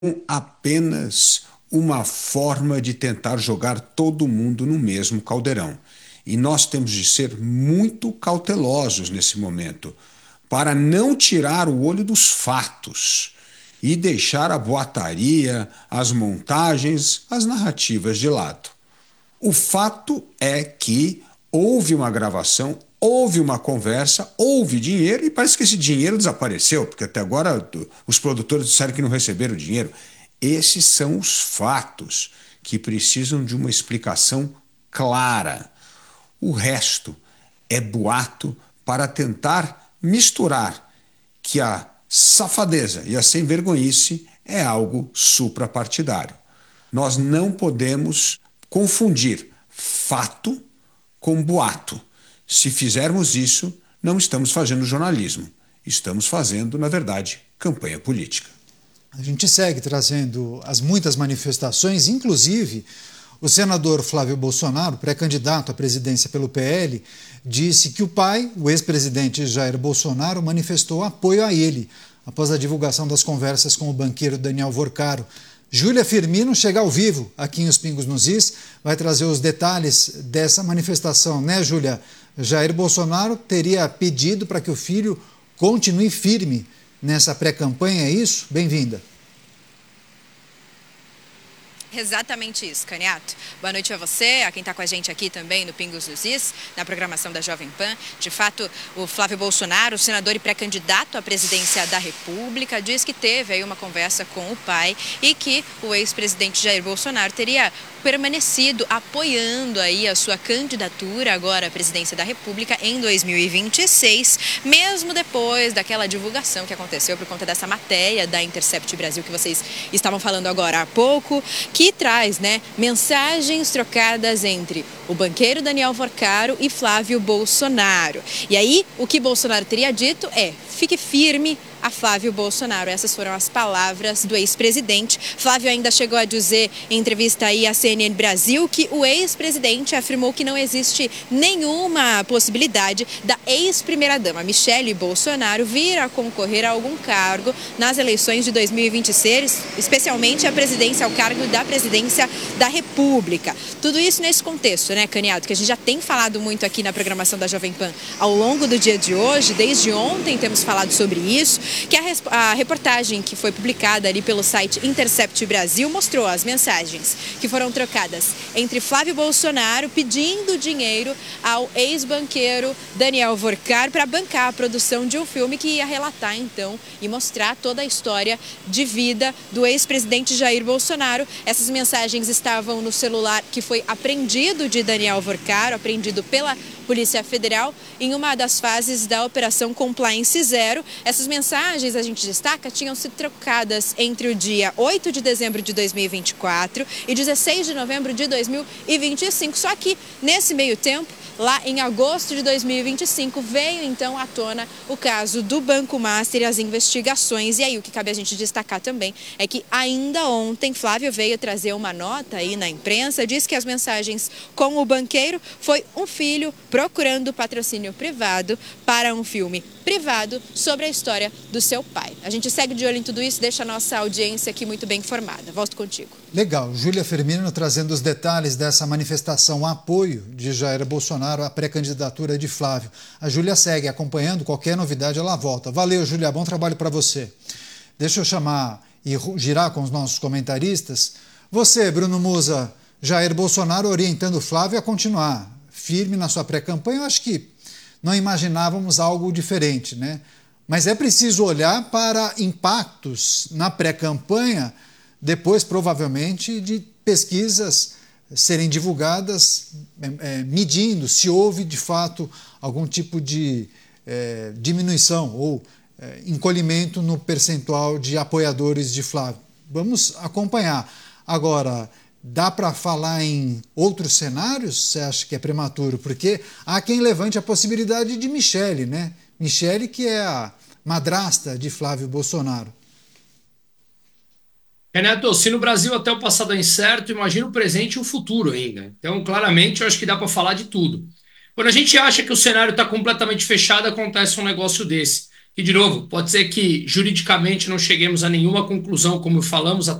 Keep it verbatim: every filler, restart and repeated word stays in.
apenas uma forma de tentar jogar todo mundo no mesmo caldeirão. E nós temos de ser muito cautelosos nesse momento, para não tirar o olho dos fatos e deixar a boataria, as montagens, as narrativas de lado. O fato é que houve uma gravação, houve uma conversa, houve dinheiro e parece que esse dinheiro desapareceu, porque até agora os produtores disseram que não receberam dinheiro. Esses são os fatos que precisam de uma explicação clara. O resto é boato para tentar misturar que a safadeza e a sem-vergonhice é algo suprapartidário. Nós não podemos confundir fato com boato. Se fizermos isso, não estamos fazendo jornalismo. Estamos fazendo, na verdade, campanha política. A gente segue trazendo as muitas manifestações, inclusive o senador Flávio Bolsonaro, pré-candidato à presidência pelo P L, disse que o pai, o ex-presidente Jair Bolsonaro, manifestou apoio a ele após a divulgação das conversas com o banqueiro Daniel Vorcaro. Júlia Firmino chega ao vivo aqui em Os Pingos nos Is, vai trazer os detalhes dessa manifestação, né, Júlia? Jair Bolsonaro teria pedido para que o filho continue firme nessa pré-campanha, é isso? Bem-vinda. Exatamente isso, Caniato. Boa noite a você, a quem está com a gente aqui também no Pingos dos Is, na programação da Jovem Pan. De fato, o Flávio Bolsonaro, senador e pré-candidato à presidência da República, diz que teve aí uma conversa com o pai e que o ex-presidente Jair Bolsonaro teria permanecido apoiando aí a sua candidatura agora à presidência da República em dois mil e vinte e seis, mesmo depois daquela divulgação que aconteceu por conta dessa matéria da Intercept Brasil que vocês estavam falando agora há pouco, que traz, né, mensagens trocadas entre o banqueiro Daniel Vorcaro e Flávio Bolsonaro. E aí, o que Bolsonaro teria dito é: fique firme a Flávio Bolsonaro. Essas foram as palavras do ex-presidente. Flávio ainda chegou a dizer em entrevista aí à C N N Brasil que o ex-presidente afirmou que não existe nenhuma possibilidade da ex-primeira-dama Michele Bolsonaro vir a concorrer a algum cargo nas eleições de dois mil e vinte e seis, especialmente a presidência, ao cargo da presidência da República. Tudo isso nesse contexto, né, Caniato, que a gente já tem falado muito aqui na programação da Jovem Pan ao longo do dia de hoje. Desde ontem temos falado sobre isso, que a, a reportagem que foi publicada ali pelo site Intercept Brasil mostrou as mensagens que foram trocadas entre Flávio Bolsonaro pedindo dinheiro ao ex-banqueiro Daniel Vorcaro para bancar a produção de um filme que ia relatar então e mostrar toda a história de vida do ex-presidente Jair Bolsonaro. Essas mensagens estavam no celular que foi apreendido de Daniel Vorcaro, apreendido pela Polícia Federal em uma das fases da Operação Compliance Zero. Essas mensagens, a gente destaca, tinham sido trocadas entre o dia oito de dezembro de dois mil e vinte e quatro e dezesseis de novembro de dois mil e vinte e cinco. Só que, nesse meio tempo, lá em agosto de dois mil e vinte e cinco, veio então à tona o caso do Banco Master e as investigações. E aí o que cabe a gente destacar também é que ainda ontem Flávio veio trazer uma nota aí na imprensa, diz que as mensagens com o banqueiro foi um filho procurando patrocínio privado para um filme privado sobre a história do seu pai. A gente segue de olho em tudo isso, deixa a nossa audiência aqui muito bem informada. Volto contigo. Legal. Júlia Firmino trazendo os detalhes dessa manifestação a apoio de Jair Bolsonaro à pré-candidatura de Flávio. A Júlia segue acompanhando, qualquer novidade ela volta. Valeu, Júlia, bom trabalho para você. Deixa eu chamar e girar com os nossos comentaristas. Você, Bruno Musa, Jair Bolsonaro orientando Flávio a continuar firme na sua pré-campanha. Eu acho que não imaginávamos algo diferente, né? Mas é preciso olhar para impactos na pré-campanha, depois, provavelmente, de pesquisas serem divulgadas, é, medindo se houve, de fato, algum tipo de é, diminuição ou é, encolhimento no percentual de apoiadores de Flávio. Vamos acompanhar. Agora, dá para falar em outros cenários? Você acha que é prematuro? Porque há quem levante a possibilidade de Michele, né? Michele, que é a madrasta de Flávio Bolsonaro. Renato, se no Brasil até o passado é incerto, imagina o presente e o futuro ainda. Então, claramente, eu acho que dá para falar de tudo. Quando a gente acha que o cenário está completamente fechado, acontece um negócio desse. E, de novo, pode ser que juridicamente não cheguemos a nenhuma conclusão, como falamos